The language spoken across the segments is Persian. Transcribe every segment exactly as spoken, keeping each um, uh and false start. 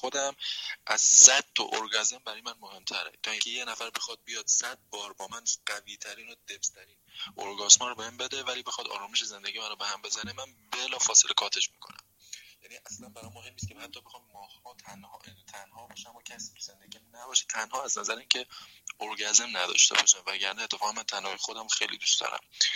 خودم از صد تا ارگازم برای من مهمتره تا اینکه یه نفر بخواد بیاد صد بار با من قوی ترین و دبس ترین ارگاسم رو بهم بده ولی بخواد آرامش زندگی منو به هم بزنه، من بلا فاصله کاتش میکنم. یعنی اصلا برام مهم نیست که حتی بخوام ماها تنها تنها باشم و کسی تو زندگیم نباشه، تنها از نظر اینکه ارگازم نداشته باشم، وگرنه اتفاقا من تنهایی خودم خیلی دوست دارم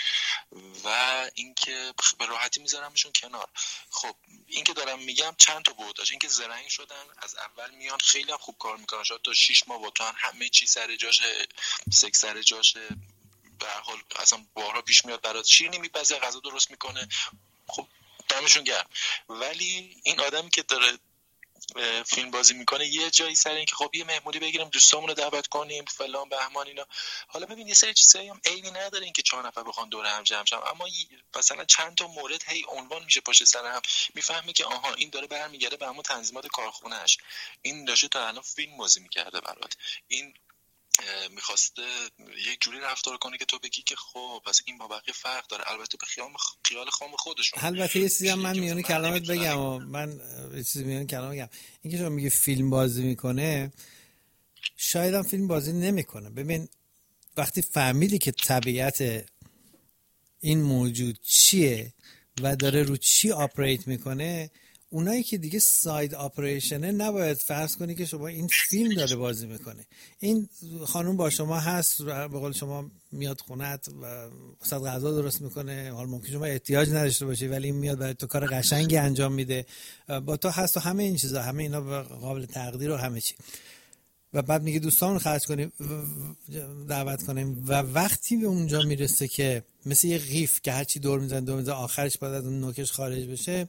و اینکه به راحتی میذارمشون کنار. خب این که دارم میگم چند تا بود داشت، اینکه زرنگ شدن از اول میان خیلی هم خوب کار میکنن، شاید تا شش ماه با تو همه چی سر جاشه، سکس سر جاشه، به هر حال اصلا بارها پیش میاد برات شیرینی میپزه، غذا درست میکنه، خب دمشون گرم. ولی این آدمی که داره فیلم بازی میکنه یه جایی سر این که خب یه مهمونی بگیریم دوستامون رو دعوت کنیم فلان بهمان اینا، حالا ببین یه سری چیزایی هم عیبی نداره این که چهار نفر بخوان دور هم جمع شن، اما مثلا چند تا مورد هی عنوان میشه پشت سر هم، میفهمی که آها این داره برمیگرده به همون تنظیمات کارخونه‌اش، این داشته تا الان فیلم بازی میکرده برات، این میخواسته یک جوری رفتار کنه که تو بگی که خب پس این با بقیه فرق داره، البته به خیال خیال خام خودشون. البته یه چیزی هم من میونه کلامت بگم و من یه چیزی میونه کلامت بگم، اینکه شما میگه فیلم بازی میکنه، شاید هم فیلم بازی نمیکنه. ببین وقتی فهمیدی که طبیعت این موجود چیه و داره رو چی آپریت میکنه، اونایی که دیگه ساید آپریشنه نباید فرض کنی که شما این فیلم داره بازی میکنه. این خانوم با شما هست، به قول شما میاد خونت و صد غذا درست میکنه، حال ممکن شما احتیاج نداشته باشی ولی این میاد برای تو کار قشنگی انجام میده، با تو هست و همه این چیزا، همه اینا قابل تقدیر و همه چی، و بعد میگه دوستامون خرج کنیم دعوت کنیم و وقتی به اونجا میرسه که مثل یه قیف که هرچی دور میزنه دور میزنه آخرش باید از اون نوکش خارج بشه،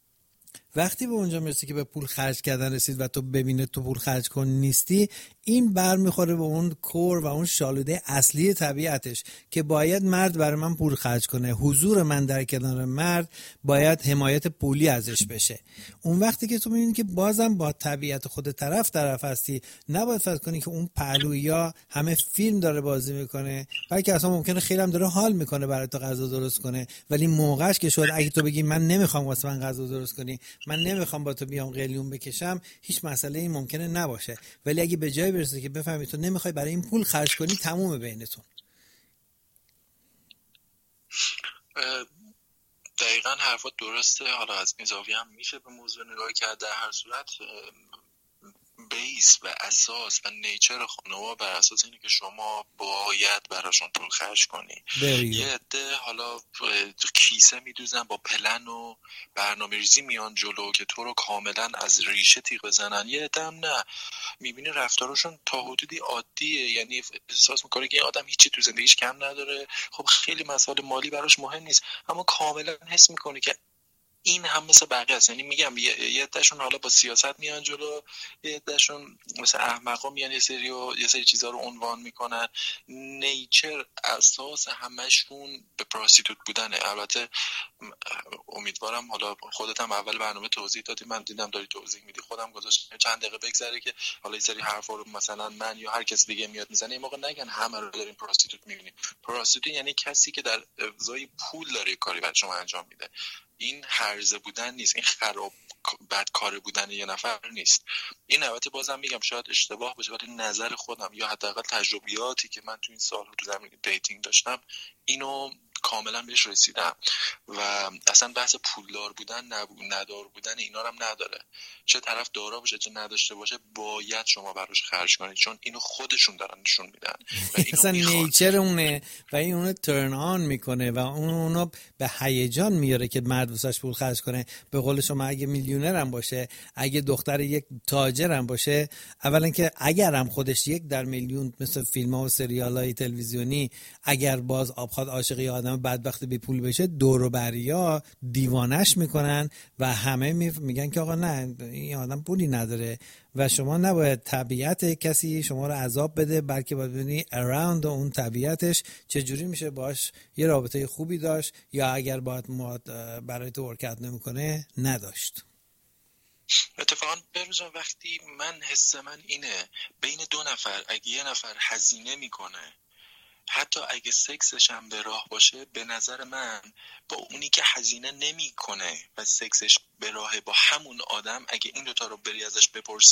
وقتی به اونجا میرسه که به پول خرج کردن رسید و تو ببینه تو پول خرج کن نیستی، این بر میخوره به اون کور و اون شالوده اصلی طبیعتش که باید مرد برای من پول خرج کنه، حضور من در کنار مرد باید حمایت پولی ازش بشه. اون وقتی که تو میبینی که بازم با طبیعت خود طرف طرف هستی، نباید فکر کنی که اون پهلویا همه فیلم داره بازی میکنه، بلکه اصلا ممکنه خیلی هم داره حال میکنه برای تو غذا درست کنه، ولی موقعش که شد اگه تو بگی من نمیخوام واسه من غذا درست کنی، من نمیخوام با تو بیام قلیون بکشم، هیچ مسئله این ممکنه نباشه. ولی اگه به جای برسه که بفهمی تو نمیخوای برای این پول خرج کنی، تمومه بینتون. دقیقاً حرفات درسته. حالا از این زاویه هم میشه به موضوع نگاه کرد. در هر صورت بیس و اساس و نیچر خانوار بر اساس اینه که شما باید براشون پول خرج کنی. یه عده حالا کیسه میدوزن با پلن و برنامه‌ریزی میان جلو که تو رو کاملا از ریشه تیغ بزنن، یه عده هم نه، میبینی رفتارشون تا حدودی عادیه، یعنی احساس میکنه که این آدم هیچی تو زندگیش کم نداره، خب خیلی مسائل مالی براش مهم نیست، اما کاملا حس میکنه که این هم مثل بقیه است. یعنی میگم یه عدهشون حالا با سیاست میان جلو، یه عدهشون مثل احمقا میان یه سری و یه سری چیزا رو عنوان میکنن. نیچر اساس همشون به پراستیتوت بودنه. البته امیدوارم حالا خودت هم اول برنامه توضیح دادی، من دیدم داری توضیح میدی، خودم گذاشتم چند دقیقه بگذره که حالا یه سری حرفا رو مثلا من یا هر کس دیگه میاد میزنه، یه موقع نگن همه رو داریم پراستیتوت میبینیم. پراستیتوت یعنی کسی که در ازای پول داره کاری برای شما انجام میده. این هرزه بودن نیست، این خراب بدکاره بودن یه نفر نیست. این البته بازم میگم شاید اشتباه باشه، ولی نظر خودم یا حداقل تجربیاتی که من تو این سال‌ها تو زمینه دیتینگ داشتم اینو کاملا بهش رسیدم و اصلا بحث پولدار بودن نبود، ندار بودن اینا رو هم نداره. چه طرف دارا باشه چه نداشته باشه باید شما براش خرج کنید، چون اینو خودشون دارن نشون میدن اصلا نیچر اونه و این اونو ترن آن میکنه و اون اونو به هیجان میاره که مرد واسش پول خرج کنه. به قول شما اگه میلیونر هم باشه، اگه دختر یک تاجر هم باشه، اولا که اگر هم خودش یک در میلیون مثل فیلم ها و سریال های تلویزیونی، اگر باز آبخواد عاشقی آدم بدبخت بی پول بشه، دور و بریا دیوانش میکنن و همه میگن که آقا نه این آدم پولی نداره و شما نباید طبیعت کسی شما رو عذاب بده، بلکه باید ببینی اراوند اون طبیعتش چجوری میشه باش یه رابطه خوبی داشت، یا اگر باید برای تو ورکت نمیکنه نداشت. اتفاقا بروزا وقتی من حس من اینه بین دو نفر اگه یه نفر هزینه میکنه حتی اگه سکسش هم به راه باشه، به نظر من با اونی که هزینه نمیکنه و سکسش به راهه با همون آدم، اگه این دوتا رو بری ازش بپرسی